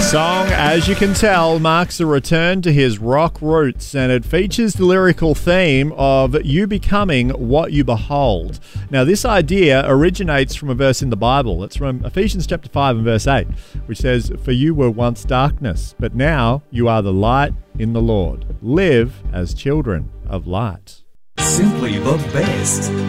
Song, as you can tell, marks a return to his rock roots, and it features the lyrical theme of you becoming what you behold. Now, this idea originates from a verse in the Bible. It's from Ephesians chapter 5 and verse 8, which says, "For you were once darkness, but now you are the light in the Lord. Live as children of light." Simply the best.